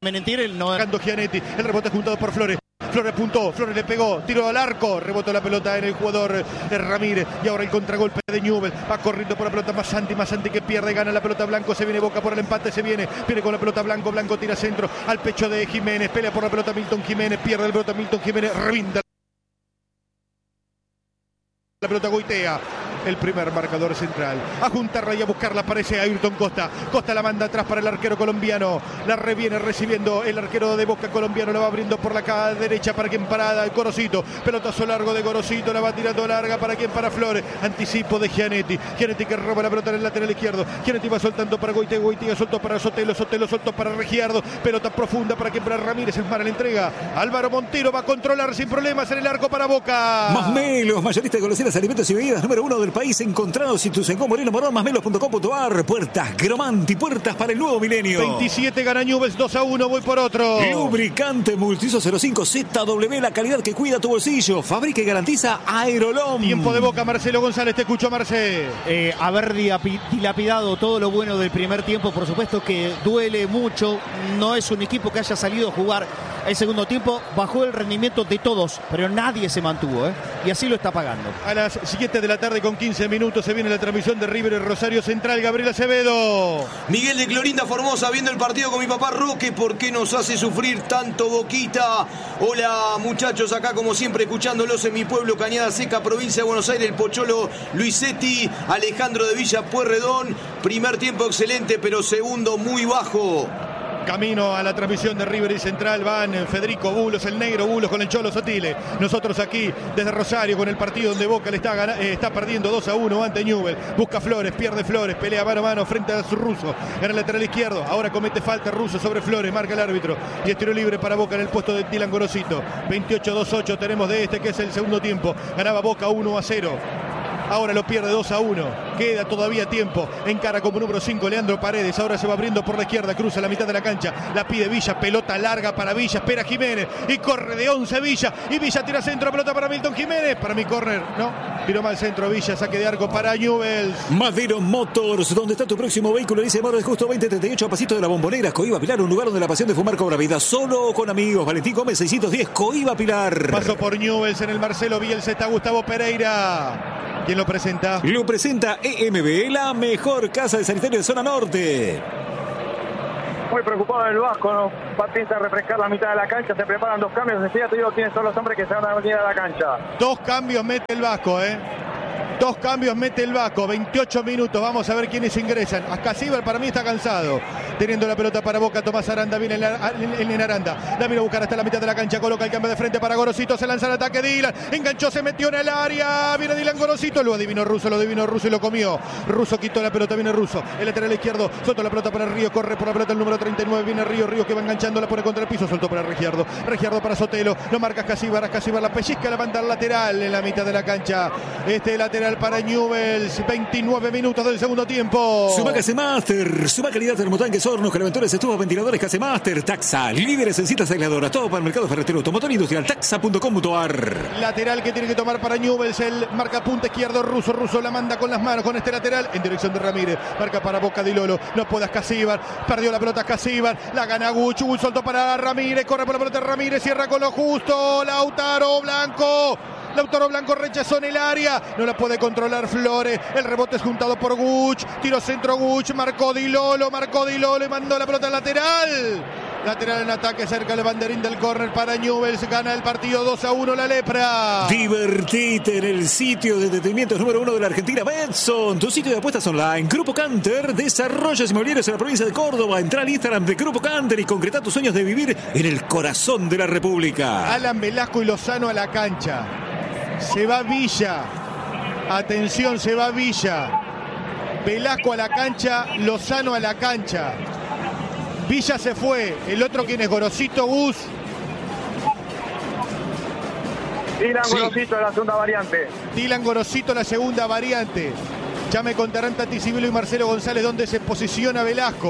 Mentir, no. Gianetti, el rebote juntado por Flores. Flores apuntó, Flores le pegó, tiro al arco, rebotó la pelota en el jugador Ramírez y ahora el contragolpe de Newell, va corriendo por la pelota Massanti que pierde, gana la pelota Blanco, se viene Boca por el empate, viene con la pelota Blanco tira centro al pecho de Jiménez, pelea por la pelota Milton Jiménez, pierde la pelota Milton Jiménez, revinda la pelota Goitea. El primer marcador central. A juntarla y a buscarla aparece Ayrton Costa. Costa la manda atrás para el arquero colombiano. La reviene recibiendo el arquero de Boca colombiano. La va abriendo por la derecha para quien parada. El Gorosito. Pelotazo largo de Gorosito. La va tirando larga para quien para Flores. Anticipo de Gianetti. Gianetti que roba la pelota en el lateral izquierdo. Gianetti va soltando para Goitea. Goitea soltó para Sotelo. Sotelo soltó para Regiardo. Pelota profunda para quien para Ramírez. Es mala la entrega. Álvaro Montero va a controlar sin problemas en el arco para Boca. Masmelos, mayorista de golosinas, alimentos y bebidas número 1 del país. Encontrados en Ituzaingó, Moreno, Morón, masmelos.com.ar. Puertas Gromanti, puertas para el nuevo milenio. 27 gana Newell's, 2-1, voy por otro. Lubricante Multiuso 05 ZW, la calidad que cuida tu bolsillo. Fabrica y garantiza Aerolom. Tiempo de Boca, Marcelo González, te escucho, Marcelo. Haber dilapidado todo lo bueno del primer tiempo, por supuesto que duele mucho. No es un equipo que haya salido a jugar el segundo tiempo. Bajó el rendimiento de todos, pero nadie se mantuvo, y así lo está pagando. A las 7 de la tarde con 15 minutos se viene la transmisión de River y Rosario Central. Gabriel Acevedo. Miguel de Clorinda Formosa, viendo el partido con mi papá Roque. ¿Por qué nos hace sufrir tanto Boquita? Hola muchachos, acá como siempre escuchándolos en mi pueblo, Cañada Seca, provincia de Buenos Aires. El Pocholo Luisetti, Alejandro de Villa Pueyrredón. Primer tiempo excelente, pero segundo muy bajo. Camino a la transmisión de River y Central van Federico Bulos, el negro Bulos con el Cholo Sotile. Nosotros aquí desde Rosario con el partido donde Boca le está perdiendo 2-1 ante Newell. Busca Flores, pierde Flores, pelea mano a mano frente a su Russo. Gana el lateral izquierdo, ahora comete falta Russo sobre Flores, marca el árbitro. Y es tiro libre para Boca en el puesto de Dylan Gorosito. 28-2-8 tenemos de este que es el segundo tiempo. Ganaba Boca 1-0. Ahora lo pierde 2-1. Queda todavía tiempo. Encara como número 5 Leandro Paredes. Ahora se va abriendo por la izquierda. Cruza la mitad de la cancha. La pide Villa. Pelota larga para Villa. Espera Jiménez. Y corre de 11 Villa. Y Villa tira centro. Pelota para Milton Jiménez. Para mi córner. No. Tiró mal centro Villa. Saque de arco para Newell's. Madero Motors. Donde está tu próximo vehículo? Dice Morales Justo 2038 a pasito de la Bombonera. Coiba Pilar. Un lugar donde la pasión de fumar cobra vida. Solo con amigos. Valentín Gómez 610. Coiba Pilar. Paso por Newell's en el Marcelo Bielsa. Está Gustavo Pereira. ¿Quién lo presenta? Lo presenta EMB, la mejor casa de sanitario de zona norte. Muy preocupado el Vasco, ¿no? Va a intentar refrescar la mitad de la cancha, se preparan 2 cambios. Enseguida te digo quiénes son los hombres que se van a venir a la cancha. 2 cambios mete el Vasco, 2 cambios mete el Vasco, 28 minutos, vamos a ver quiénes ingresan. Ascasíbar para mí está cansado, teniendo la pelota para Boca. Tomás Aranda viene en Aranda, la vino a buscar hasta la mitad de la cancha, coloca el cambio de frente para Gorosito, se lanza el ataque Dylan, enganchó, se metió en el área, viene Dylan Gorosito, lo adivinó Russo y lo comió. Russo quitó la pelota, viene Russo, el lateral izquierdo, soltó la pelota para Río, corre por la pelota el número 39, viene Río que va enganchando, la pone contra el piso, soltó para Regiardo para Sotelo, lo marca Ascasíbar la pellizca, la manda al lateral en la mitad de la cancha. Este lateral para Newell's, 29 minutos del segundo tiempo. Suma Casemaster, suma calidad termotanques, hornos, calentadores, estufas, ventiladores, Casemaster, Taxa, líderes en citas aisladoras, todo para el mercado ferretero, automotor industrial, taxa.com.ar. Lateral que tiene que tomar para Newell's, el marca punta izquierdo, Russo la manda con las manos con este lateral en dirección de Ramírez, marca para Boca Di Lolo, no puede Ascasíbar, perdió la pelota Ascasíbar, la gana Guch soltó para Ramírez, corre por la pelota Ramírez, cierra con lo justo, Lautaro Blanco rechazó en el área, no la puede controlar Flores, el rebote es juntado por Guch, tiro centro Guch, marcó Di Lolo y mandó la pelota al lateral en ataque cerca del banderín del córner para Newell's, gana el partido 2-1 la Lepra. Divertite en el sitio de entretenimientos número 1 de la Argentina, Betson, tu sitio de apuestas online. Grupo Canter, desarrollos inmobiliarios en la provincia de Córdoba. Entra al Instagram de Grupo Canter y concreta tus sueños de vivir en el corazón de la República. Alan Velasco y Lozano a la cancha. Se va Villa. Atención, se va Villa. Velasco a la cancha, Lozano a la cancha. Villa se fue. El otro, ¿quién es? Gorosito, Gus. Dylan Gorosito, la segunda variante. Dylan Gorosito, la segunda variante. Ya me contarán Tati Cibelo y Marcelo González dónde se posiciona Velasco.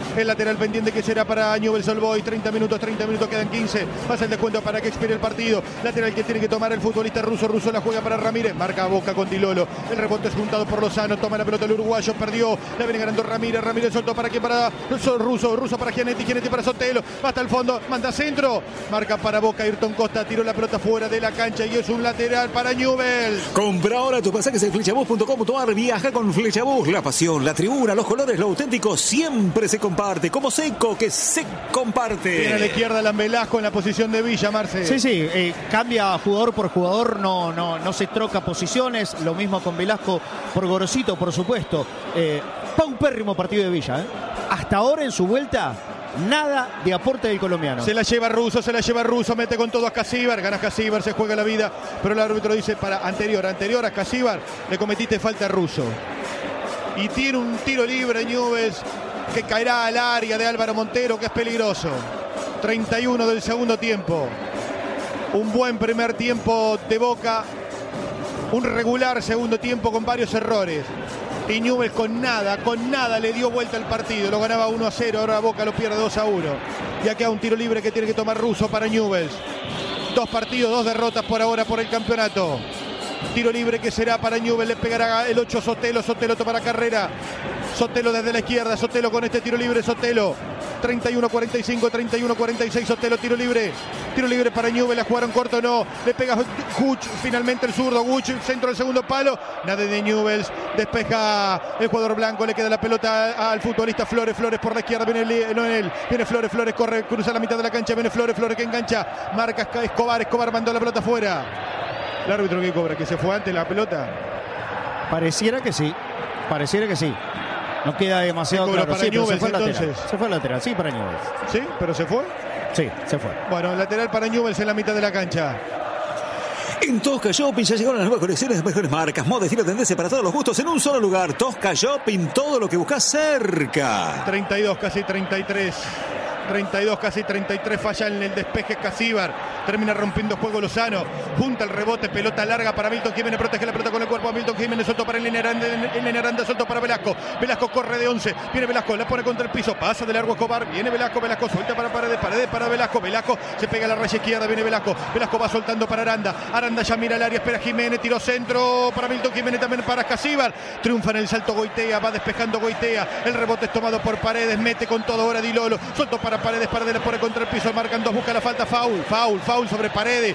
El lateral pendiente que será para Newell's Old Boys. 30 minutos, quedan 15. Pasa el descuento para que expire el partido. Lateral que tiene que tomar el futbolista ruso. Ruso la juega para Ramírez. Marca a Boca con Dilolo. El rebote es juntado por Lozano. Toma la pelota el uruguayo. Perdió. La viene ganando Ramírez. Ramírez soltó para quién, para Ruso. Ruso para Gianetti. Gianetti para Sotelo. Va hasta el fondo. Manda centro. Marca para Boca. Ayrton Costa tiró la pelota fuera de la cancha y es un lateral para Newell's. Compra ahora tus pasajes en flechabús.com.ar. Viaja con Flechabús. La pasión, la tribuna, los colores, lo auténtico siempre se comparte. Como Seco, que se comparte. Viene a la izquierda Alan Velasco en la posición de Villa, Marce. Sí, cambia jugador por jugador, no se troca posiciones. Lo mismo con Velasco por Gorosito, por supuesto. Paupérrimo partido de Villa. Hasta ahora en su vuelta, nada de aporte del colombiano. Se la lleva Russo, mete con todo a Casíbar, gana Casíbar, se juega la vida, pero el árbitro dice para anterior a Casíbar, le cometiste falta a Russo. Y tiene un tiro libre Newell's que caerá al área de Álvaro Montero, que es peligroso. 31 del segundo tiempo. Un buen primer tiempo de Boca, un regular segundo tiempo con varios errores. Y Newell's con nada le dio vuelta al partido. Lo ganaba 1-0, ahora Boca lo pierde 2-1. Y acá un tiro libre que tiene que tomar Russo para Newell's. 2 partidos, 2 derrotas por ahora por el campeonato. Tiro libre que será para Newell's, le pegará el 8 Sotelo tomará carrera. Sotelo desde la izquierda, Sotelo con este tiro libre, Sotelo. 31-45, 31-46, Sotelo, tiro libre para Newell's, la jugaron corto, no, le pega Guch, finalmente el zurdo, Guch, centro del segundo palo, nada de Newell's, despeja el jugador blanco, le queda la pelota al futbolista Flores por la izquierda, viene Flores, corre, cruza la mitad de la cancha, viene Flores que engancha, marca Escobar mandó la pelota afuera. ¿El árbitro qué cobra? ¿Que se fue antes la pelota? Pareciera que sí. No queda demasiado claro. Para Newell's, se fue al lateral, sí, para Newell's. ¿Sí? ¿Pero se fue? Sí, se fue. Bueno, lateral para Newell's en la mitad de la cancha. En Tosca Shopping ya llegaron las nuevas colecciones de mejores marcas, moda, estilo, tendencia para todos los gustos en un solo lugar. Tosca Shopping, todo lo que buscas cerca. 32, casi 33. 32, casi 33, falla en el despeje Casíbar, termina rompiendo juego Lozano, junta el rebote, pelota larga para Milton Jiménez, protege la pelota con el cuerpo a Milton Jiménez, soltó para el Aranda, soltó para Velasco corre de 11, viene Velasco, la pone contra el piso, pasa de largo Escobar, viene Velasco, suelta para Paredes para Velasco, se pega a la raya izquierda, viene Velasco va soltando para Aranda ya mira el área, espera Jiménez, tiró centro para Milton Jiménez, también para Casíbar, triunfa en el salto Goitea, va despejando Goitea, el rebote es tomado por Paredes, mete con todo ahora Dilolo, soltó para Paredes la pone contra el piso, marcan 2, busca la falta, foul sobre Paredes,